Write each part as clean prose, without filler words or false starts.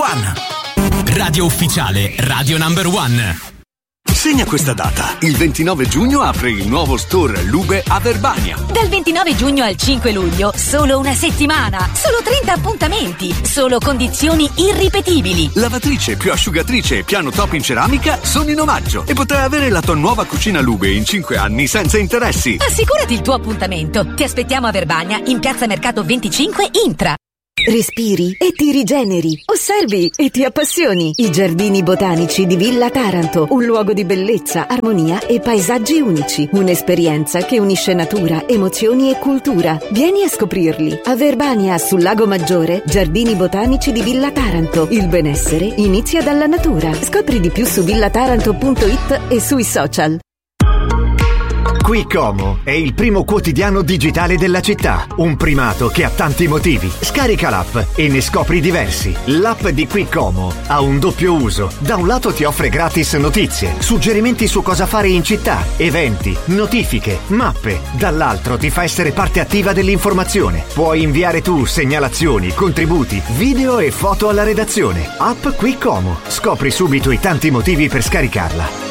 One. Radio ufficiale Radio Number One. Segna questa data. Il 29 giugno apre il nuovo store Lube a Verbania. Dal 29 giugno al 5 luglio, solo una settimana, solo 30 appuntamenti, solo condizioni irripetibili. Lavatrice più asciugatrice e piano top in ceramica sono in omaggio e potrai avere la tua nuova cucina Lube in 5 anni senza interessi. Assicurati il tuo appuntamento. Ti aspettiamo a Verbania, in Piazza Mercato 25 Intra. Respiri e ti rigeneri, osservi e ti appassioni. I giardini botanici di Villa Taranto, un luogo di bellezza, armonia e paesaggi unici. Un'esperienza che unisce natura, emozioni e cultura. Vieni a scoprirli. A Verbania, sul Lago Maggiore, giardini botanici di Villa Taranto. Il benessere inizia dalla natura. Scopri di più su villataranto.it e sui social. Qui Como è il primo quotidiano digitale della città, un primato che ha tanti motivi. Scarica l'app e ne scopri diversi. L'app di Qui Como ha un doppio uso. Da un lato ti offre gratis notizie, suggerimenti su cosa fare in città, eventi, notifiche, mappe. Dall'altro ti fa essere parte attiva dell'informazione. Puoi inviare tu segnalazioni, contributi, video e foto alla redazione. App Qui Como. Scopri subito i tanti motivi per scaricarla.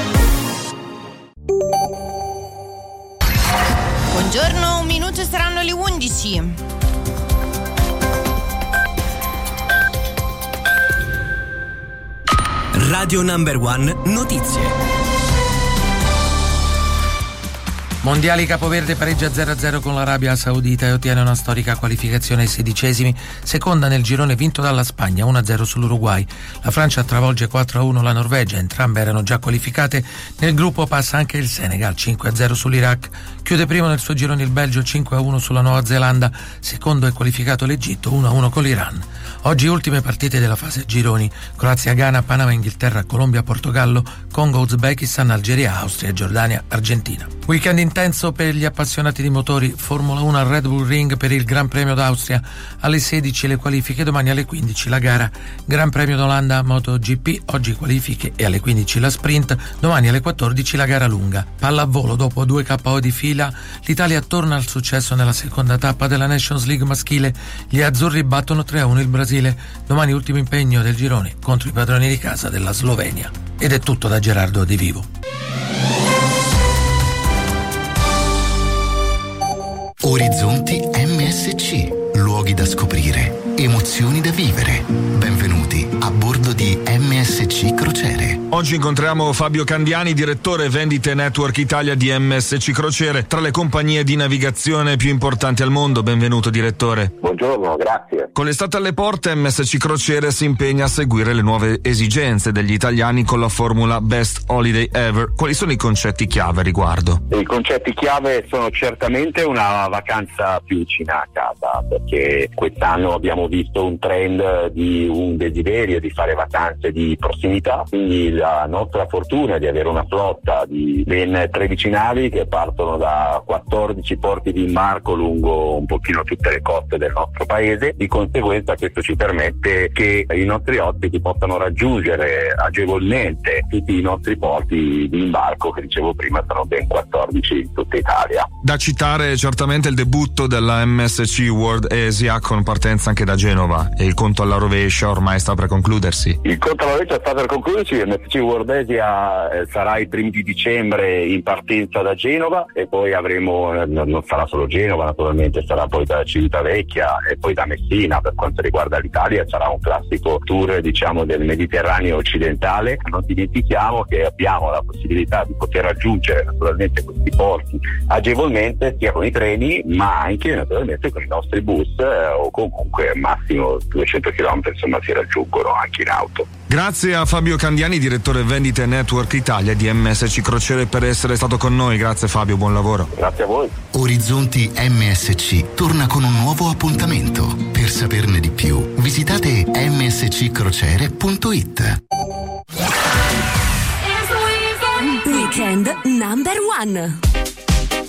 Buongiorno, un minuto e saranno le 11. Radio Number One Notizie. Mondiali Capoverde pareggia 0-0 con l'Arabia Saudita e ottiene una storica qualificazione ai 16esimi, seconda nel girone vinto dalla Spagna, 1-0 sull'Uruguay. La Francia travolge 4-1 la Norvegia, entrambe erano già qualificate. Nel gruppo passa anche il Senegal, 5-0 sull'Iraq. Chiude primo nel suo girone il Belgio, 5-1 sulla Nuova Zelanda. Secondo è qualificato l'Egitto, 1-1 con l'Iran. Oggi ultime partite della fase gironi: Croazia, Ghana, Panama, Inghilterra, Colombia, Portogallo, Congo, Uzbekistan, Algeria, Austria, Giordania, Argentina. Weekend intenso per gli appassionati di motori. Formula 1 al Red Bull Ring per il Gran Premio d'Austria. Alle 16 le qualifiche, domani alle 15 la gara. Gran Premio d'Olanda MotoGP, oggi qualifiche e alle 15 la sprint, domani alle 14 la gara lunga. Pallavolo, dopo 2 KO di fila, l'Italia torna al successo nella seconda tappa della Nations League maschile. Gli azzurri battono 3-1 il Brasile. Domani ultimo impegno del girone contro i padroni di casa della Slovenia. Ed è tutto da Gerardo Di Vivo. Orizzonti MSC, luoghi da scoprire, emozioni da vivere. Benvenuti a bordo di MSC Crociere. Oggi incontriamo Fabio Candiani, direttore vendite Network Italia di MSC Crociere, tra le compagnie di navigazione più importanti al mondo. Benvenuto direttore. Buongiorno, grazie. Con l'estate alle porte, MSC Crociere si impegna a seguire le nuove esigenze degli italiani con la formula Best Holiday Ever. Quali sono i concetti chiave a riguardo? I concetti chiave sono certamente una vacanza più vicina a casa, perché quest'anno abbiamo visto un trend di un desiderio di fare vacanze di prossimità, quindi la nostra fortuna è di avere una flotta di ben 13 navi che partono da 14 porti di imbarco lungo un pochino tutte le coste del nostro paese. Di conseguenza questo ci permette che i nostri ospiti possano raggiungere agevolmente tutti i nostri porti di imbarco, che dicevo prima sono ben 14 in tutta Italia. Da citare certamente il debutto della MSC World Asia con partenza anche da Genova, e il conto alla rovescia ormai sta per concludersi. Il conto alla rovescia sta per concludersi. MSC World Asia sarà i primi di dicembre in partenza da Genova, e poi avremo, non sarà solo Genova naturalmente, sarà poi da Civitavecchia e poi da Messina. Per quanto riguarda l'Italia sarà un classico tour, diciamo, del Mediterraneo occidentale. Non dimentichiamo che abbiamo la possibilità di poter raggiungere naturalmente questi porti agevolmente sia con i treni ma anche naturalmente con i nostri bus, o comunque massimo 200 km insomma si raggiungono anche in auto. Grazie a Fabio Candiani, direttore vendite Network Italia di MSC Crociere, per essere stato con noi. Grazie Fabio, buon lavoro. Grazie a voi. Orizzonti MSC torna con un nuovo appuntamento. Per saperne di più visitate msccrociere.it. Weekend Number One.